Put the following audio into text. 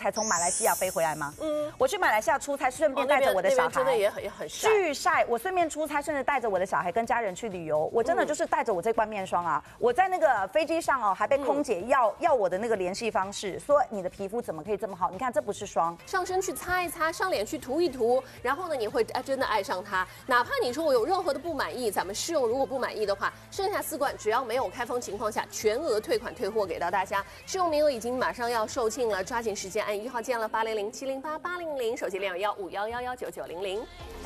才从马来西亚飞回来吗？我去马来西亚出差，顺便带着我的小孩， 真的也很晒。 巨晒。我顺便出差，顺便带着我的小孩跟家人去旅游。我真的就是带着我这罐面霜啊，我在那个飞机上哦，还被空姐要我的那个联系方式，说你的皮肤怎么可以这么好？你看这不是霜， 上身去擦一擦，上脸去涂一涂，然后呢，你会真的爱上它。哪怕你说我有任何的不满意，咱们试用如果不满意的话，剩下4罐只要没有开封情况下，全额退款退货给到大家。试用名额已经马上要售罄了，抓紧时间按1号键了，800-708-800，手机61511199900。